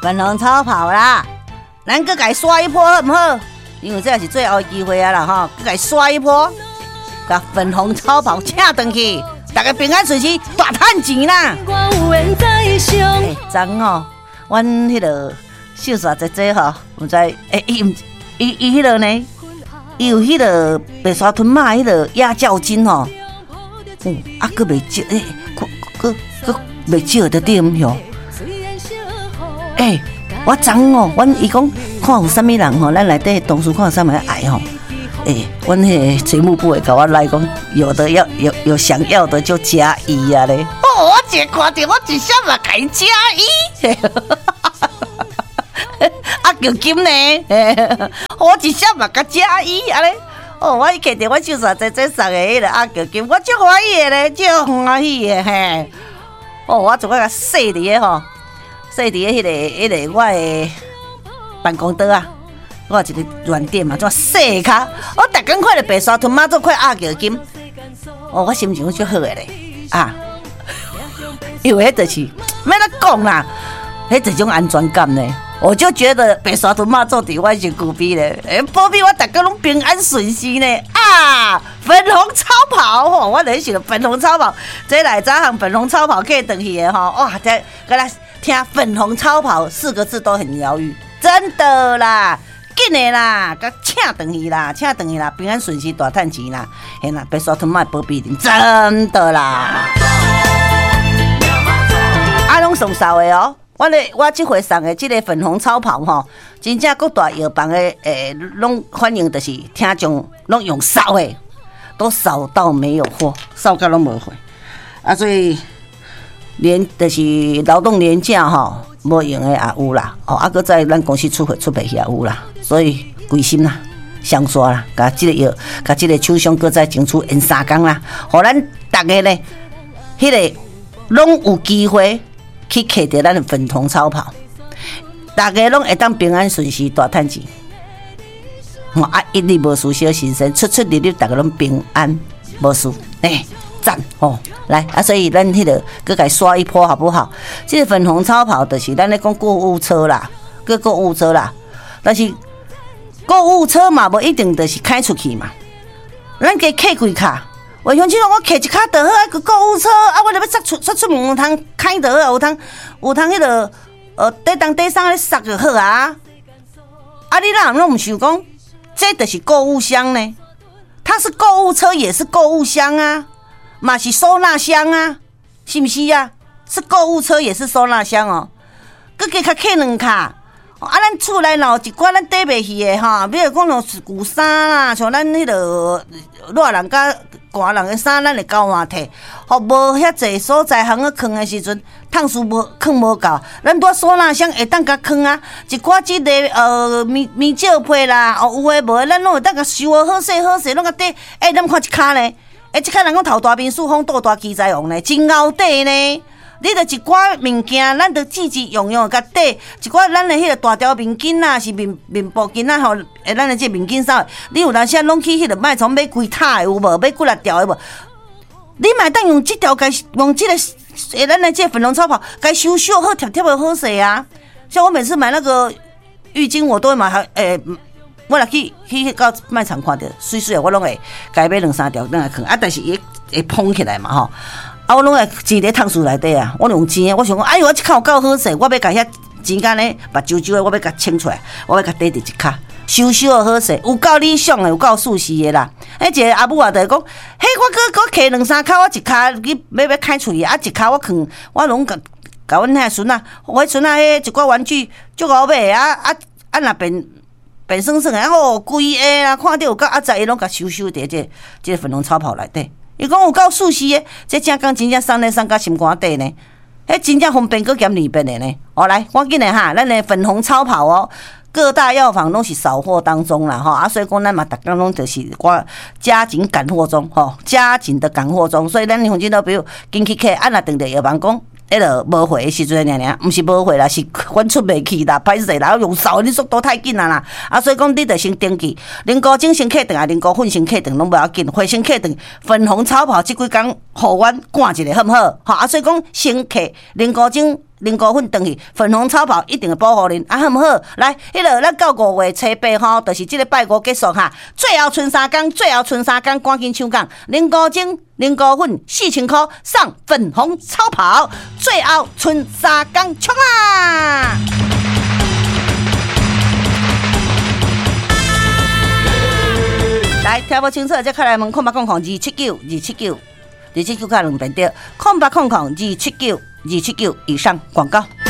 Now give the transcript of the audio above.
粉红超跑啦，咱搁改刷一波好不好？因为这是最后的机会啊啦吼，搁改刷一波，甲粉红超跑请回去，大家平安顺心，大赚钱啦！昨吼，阮迄个秀煞姐姐吼，毋知伊迄个呢，伊有迄个白沙屯马迄个鸭叫金吼，佫袂少佫袂少的点哟。我昨哦，阮伊讲看有啥物人吼，咱内底同事看有啥物爱吼。阮迄个节目部会甲我来讲，有的要有想要的就加一啊咧。我一看到我一下嘛甲伊加一，叫金呢，我一下嘛甲加一啊咧。我一看到我秀煞姐姐送的迄个叫金，我足欢喜的咧，足欢喜的嘿。我就甲说伫咧吼。说伫迄个我的办公桌啊，我有一个软垫嘛，怎洗卡？我逐工看着白沙屯妈祖快压叫金，我心情足好诶咧啊！因为迄就是要怎讲啦，迄一种安全感呢。我就觉得白沙屯妈祖伫我身躯边咧，保庇我逐工拢平安顺心呢啊！粉红超跑吼，我就是想粉红超跑，这来早行粉红超跑可以回去的吼，哇！这个来。听粉红超跑4个字都很疗愈，真的啦，紧的啦，甲请回去啦，请回去啦，平安顺心大赚钱啦，嘿啦，白沙屯卖保庇恁，真的啦。拢送捎的哦，我这回送的这个粉红超跑吼，真正各大药房的拢欢迎，就是听众拢用扫的，都扫到没有货，扫到拢无货啊，所以。连就是劳动年假吼，无用的也有啦，搁在咱公司出货出袂去也有啦，所以归心啦，上刷啦，甲这个药，甲这个厂商搁再争取延3天啦，互咱大家呢，迄个拢有机会去摕到咱的粉红超跑，大家拢会当平安顺遂大赚钱，一日无事小心身，出入入大家拢平安无事，赞哦，来啊！所以咱迄个搁改刷一波好不好？这个粉红超跑就是咱咧讲购物车啦，购物车啦。但是购物车嘛，无一定就是开出去嘛。咱加开几卡，我乡亲讲我开一卡就好，个购物车啊，我咧要出门有通开就好，有通迄个底当底上咧塞就好啊。啊，你哪拢唔想讲，这就是购物箱呢？它是购物车，也是购物箱啊。嘛是收纳箱啊，是不是啊？是购物车也是收纳箱哦。佮加较客2卡，咱厝内若有一寡咱缀袂起的哈，比如讲咯旧衫啦，像咱迄个热人甲寒人的衫，咱会交换摕。互无遐济所在通去囥的时阵，趟数囥无够，咱拄收纳箱会当甲囥啊。一寡即个面罩被啦，有诶无诶，咱拢会当甲收好势，拢甲缀。咱看一卡呢。这卡人讲头大面数风倒大奇才王呢，真熬底呢。你着一寡物件，咱着自用甲底，一寡咱的迄个大条面巾啊，是面部巾啊吼，咱的这面巾衫，你有当时拢去迄个卖场买几塔的有无？买几6条的无？你嘛当用这条，用这个咱的这粉红超跑，该收好贴的好势啊。像我每次买那个浴巾，我都会买我若去到卖场看到水的，我拢会该买2-3条，咱来放啊。但是伊会蓬起来嘛吼，我拢会钱在汤匙内底啊。我用钱，我想讲，我这卡有够好势，我要甲遐钱干呢，目睭睭的，我要甲清出来，我要甲缀一卡，收的好势，有够理想的，有够舒适的啦。一个阿母啊，就讲，我摕2-3卡，我一卡要开出去，一卡我放，我拢甲阮遐孙啊，我孙啊，迄一寡玩具足好买若变算的，规个啦，看到有够在伊拢甲收伫这个粉红超跑内底。伊讲有够舒适的，这正讲真正送咧送到心肝底呢。真正方便，搁减利便的呢。来，赶紧的哈，咱的粉红超跑哦，各大药房拢是扫货当中啦哈。所以讲咱嘛，逐工拢就是加紧赶货中加紧的赶货中。所以咱乡亲都比如紧去客，若等着药房讲。迄个无货的时阵，毋是无货啦，是阮出袂去啦，歹势啦，用扫的速度太紧啦。所以讲你得先登记，零高精先客顿零高粉先客顿拢无要紧，火先客顿粉红超跑即几工，互阮赶一个好不好？所以讲先客零高精零股份回去，粉红超跑一定会保护恁，好唔好？来，咱到5月初8吼，就是这个拜五结束哈。最后剩3天，赶紧抢讲零股精、零股份4000块上粉红超跑，最后剩3天，冲啊！来，听不清楚，再开来问0800279279，279卡2遍对，0800279279以上广告。